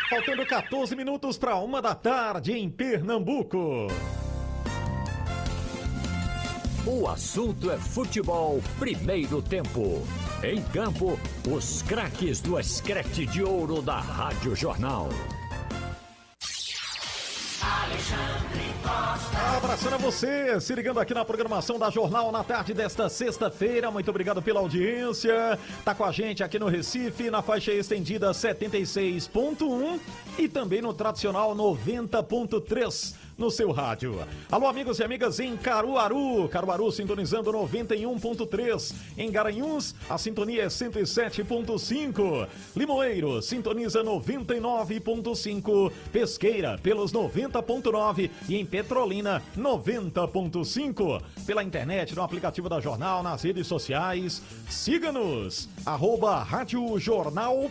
Faltando 14 minutos para 1 da tarde em Pernambuco. O assunto é futebol, primeiro tempo. Em campo, os craques do Escrete de Ouro da Rádio Jornal. Alexandre Costa. Abraçando a você, se ligando aqui na programação da Jornal na tarde desta sexta-feira. Muito obrigado pela audiência. Tá com a gente aqui no Recife, na faixa estendida 76.1 e também no tradicional 90.3 no seu rádio. Alô, amigos e amigas em Caruaru. Caruaru sintonizando 91.3. Em Garanhuns, a sintonia é 107.5. Limoeiro sintoniza 99.5. Pesqueira pelos 90.9 e em Petrolina 90.5. Pela internet, no aplicativo da Jornal, nas redes sociais. Siga-nos, @Rádio Jornal